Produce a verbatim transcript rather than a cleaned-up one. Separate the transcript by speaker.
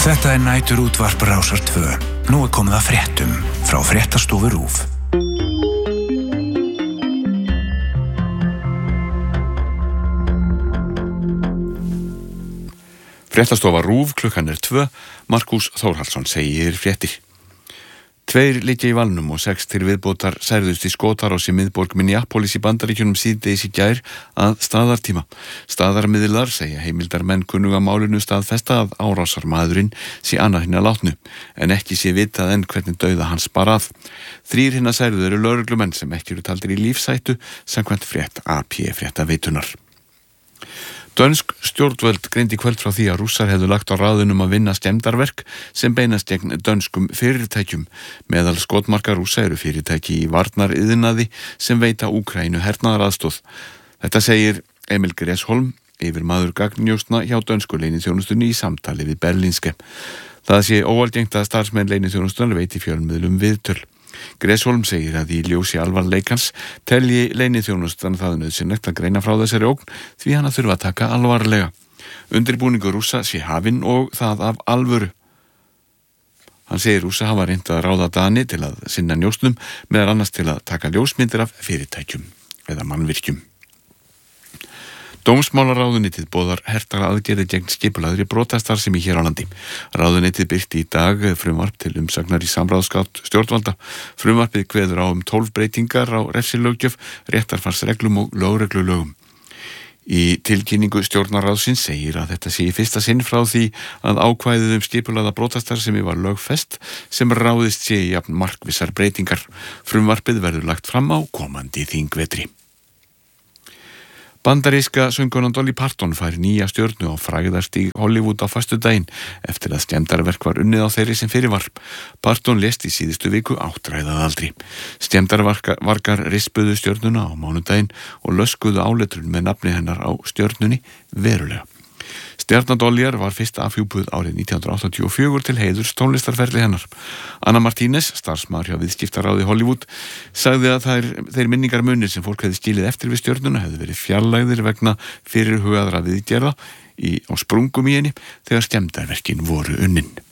Speaker 1: Þetta er nætur útvarp Rásar tvö. Nú er komið að fréttum frá Fréttastofu RÚV.
Speaker 2: Fréttastofa RÚV, klukkan er tvö. Markús Þórhallsson segir fréttir. Tveir liggja í valnum og sex til viðbótar særðust í skotárás í miðborg Minneapolis í Bandaríkjunum síðdegis í gær að staðartíma. Staðarmiðlar segja heimildarmenn kunnuga málinu staðfesta að árásarmaðurinn sé annar hinna látnu, en ekki sé vitað enn hvernig dauða hans bar að. Þrír hinna særðu eru lögreglumenn sem ekki eru taldir í lífshættu samkvæmt frétt A P fréttaveitunar. Dönsk stjórnvöld greindi í kvöld frá því að Rússar hefðu lagt á ráðunum að vinna skemmdarverk sem beinast gegn dönskum fyrirtækjum. Meðal skotmarka Rússa eru fyrirtæki í varnariðnaði sem veita Úkraínu hernaðaraðstoð. Þetta segir Emil Greshholm, yfirmaður gagnnjósna hjá dönsku leyniþjónustunni í samtali við Berlingske. Það sé óalgengt að starfsmenn leyniþjónustunnar veiti fjölmiðlum viðtöl. Greshholm segir að í ljósi alvarleikans telji leyniþjónustan það nauðsynlegt að greina frá þessari ógn því hana þurfa að taka alvarlega. Undirbúningur Rússa sé hafinn og það af alvöru. Hann segir Rússa hafa reynt að ráða Dani til að sinna njósnum, meðal annars til að taka ljósmyndir af fyrirtækjum eða mannvirkjum. Dómsmálaráðuneytið boðar hertar aðgerðir gegn skipulagðri brotastarfsemi hér á landi. Ráðuneytið birti í dag frumvarp til umsagnar í samráðsgátt stjórnvalda. Frumvarpið kveður á um tólf breytingar á refsilöggjöf, réttarfarsreglum og lögreglulögum. Í tilkynningu stjórnarráðsins segir að þetta sé í fyrsta sinn frá því að ákvæðið um skipulagða brotastarfsemi var lögfest sem ráðist sé í jafn markvissar breytingar. Frumvarpið verður lagt fram á komandi þingvetri. Bandaríska söngkonan Dolly Parton fær nýja stjörnu á frægðarstíg Hollywood á föstudaginn eftir að skemmdarverk var unnið á þeirri sem fyrir var. Parton lést í síðustu viku áttræðað aldri. Skemmdarvarkar rispuðu stjörnuna á mánudaginn og löskuðu áletrun með nafni hennar á stjörnunni verulega. Stjarna Dollyar var fyrst afhjúpuð árið nítján hundruð áttatíu og fjögur til heiðurs tónlistarferli hennar. Anna Martínez, starfsmaður hjá viðskiptaráði Hollywood, sagði að þær, þeir minningarmunir sem fólk hefði skilið eftir við stjörnuna hefði verið fjarlægðir vegna fyrirhugaðra viðgerða í, á sprungum í henni þegar skemmdarverkin voru unnin.